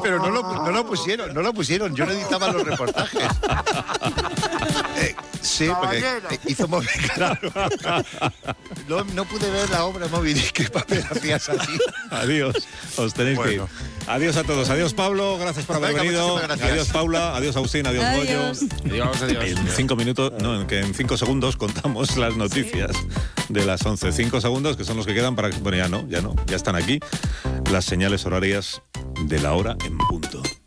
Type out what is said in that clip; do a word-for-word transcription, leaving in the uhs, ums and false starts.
pero no lo, no lo pusieron, no lo pusieron. Yo no editaba los reportajes. Eh, sí, porque eh, hizo Moby, claro. No, no pude ver la obra Moby Dick, ¿qué papel hacías aquí? Adiós, os tenéis bueno. que ir. Adiós a todos. Adiós, Pablo, gracias por haber Venga, venido. Adiós, Paula. Adiós, Agustín. Adiós, adiós. Goyo. Adiós, adiós. En cinco minutos, no, en que en cinco segundos contamos las noticias ¿Sí? de las once. Cinco segundos que son los que quedan para... Bueno, ya no, ya no, ya están aquí las señales horarias de la hora en